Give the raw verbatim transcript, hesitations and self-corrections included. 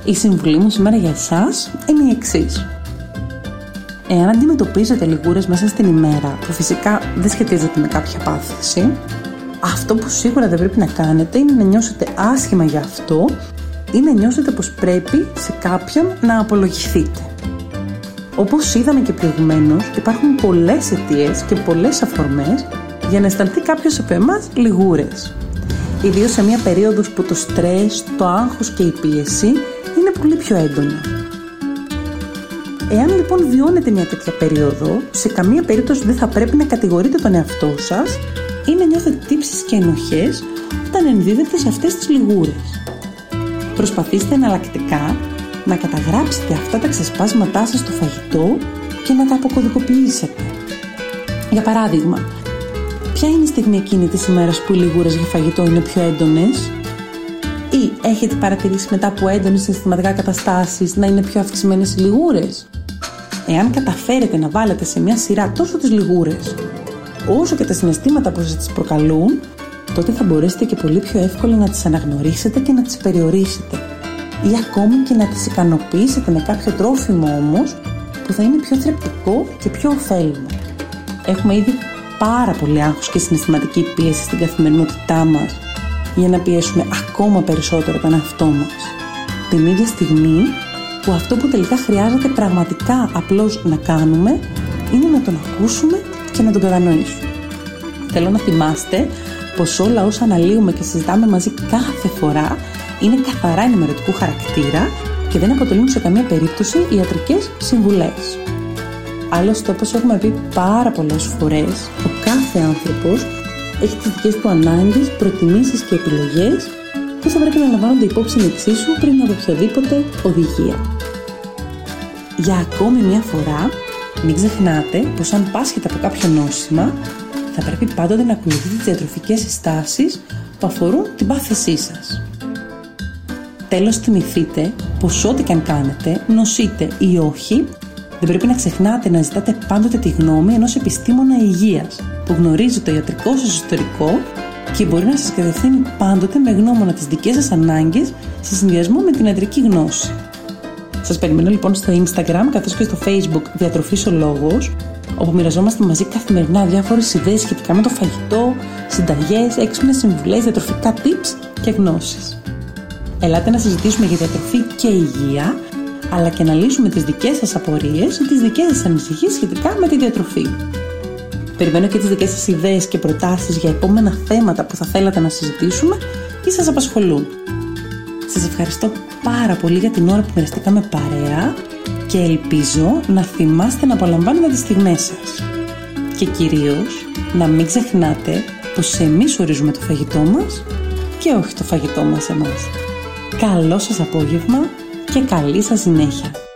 Η συμβουλή μου σήμερα για εσάς είναι η εξής. Εάν αντιμετωπίζετε λιγούρες μέσα στην ημέρα, που φυσικά δεν σχετίζονται με κάποια πάθηση, αυτό που σίγουρα δεν πρέπει να κάνετε είναι να νιώσετε άσχημα για αυτό ή να νιώσετε πως πρέπει σε κάποιον να απολογηθείτε. Όπως είδαμε και προηγουμένως, υπάρχουν πολλές αιτίες και πολλές αφορμές για να αισθανθεί κάποιος από εμάς λιγούρες. Ιδίως σε μια περίοδος που το στρες, το άγχος και η πίεση είναι πολύ πιο έντονα. Εάν λοιπόν βιώνετε μια τέτοια περίοδο, σε καμία περίπτωση δεν θα πρέπει να κατηγορείτε τον εαυτό σας ή να νιώθετε τύψεις και ενοχές όταν ενδίδετε σε αυτές τις λιγούρες. Προσπαθήστε εναλλακτικά να καταγράψετε αυτά τα ξεσπάσματά σας στο φαγητό και να τα αποκωδικοποιήσετε. Για παράδειγμα, ποια είναι η στιγμή εκείνη της ημέρας που οι λιγούρες για φαγητό είναι πιο έντονες? Ή έχετε παρατηρήσει μετά από έντονες συναισθηματικά καταστάσεις να είναι πιο αυξημένες οι λιγούρες? Εάν καταφέρετε να βάλετε σε μια σειρά τόσο τις λιγούρες όσο και τα συναισθήματα που σας τις προκαλούν, τότε θα μπορέσετε και πολύ πιο εύκολα να τις αναγνωρίσετε και να τις περιορίσετε. Ή ακόμη και να τις ικανοποιήσετε με κάποιο τρόφιμο όμως που θα είναι πιο θρεπτικό και πιο ωφέλιμο. Έχουμε ήδη πάρα πολύ άγχος και συναισθηματική πίεση στην καθημερινότητά μας για να πιέσουμε ακόμα περισσότερο τον εαυτό μας. Την ίδια στιγμή που αυτό που τελικά χρειάζεται πραγματικά απλώς να κάνουμε είναι να τον ακούσουμε και να τον κατανοήσουμε. Θέλω να θυμάστε πως όλα όσα αναλύουμε και συζητάμε μαζί κάθε φορά είναι καθαρά ενημερωτικού χαρακτήρα και δεν αποτελούν σε καμία περίπτωση ιατρικές συμβουλές. Άλλωστε, όπως έχουμε πει πάρα πολλές φορές, ο κάθε άνθρωπος έχει τις δικές του ανάγκες, προτιμήσεις και επιλογές που θα πρέπει να λαμβάνονται υπόψη εξίσου πριν από οποιαδήποτε οδηγία. Για ακόμη μια φορά, μην ξεχνάτε πως αν πάσχετε από κάποιο νόσημα, θα πρέπει πάντοτε να ακολουθείτε τις διατροφικές συστάσεις που αφορούν την πάθησή σας. Τέλος, θυμηθείτε πως ό,τι και αν κάνετε, νοσείτε ή όχι, δεν πρέπει να ξεχνάτε να ζητάτε πάντοτε τη γνώμη ενός επιστήμονα υγείας που γνωρίζει το ιατρικό σας ιστορικό και μπορεί να σας κατευθύνει πάντοτε με γνώμονα τις δικές σας ανάγκες σε συνδυασμό με την ιατρική γνώση. Σας περιμένω λοιπόν στο Instagram καθώς και στο Facebook Διατροφής ο Λόγος, όπου μοιραζόμαστε μαζί καθημερινά διάφορες ιδέες σχετικά με το φαγητό, συνταγές, έξυπνες συμβουλές, διατροφικά tips και γνώσεις. Ελάτε να συζητήσουμε για διατροφή και υγεία, αλλά και να λύσουμε τις δικές σας απορίες ή τις δικές σας ανησυχίες σχετικά με τη διατροφή. Περιμένω και τις δικές σας ιδέες και προτάσεις για επόμενα θέματα που θα θέλατε να συζητήσουμε ή σας απασχολούν. Σας ευχαριστώ πάρα πολύ για την ώρα που μοιραστήκαμε παρέα και ελπίζω να θυμάστε να απολαμβάνετε τις στιγμές σας. Και κυρίως να μην ξεχνάτε πως εμείς ορίζουμε το φαγητό μας και όχι το φαγητό μας εμάς. Καλό σας απόγευμα και καλή σας συνέχεια.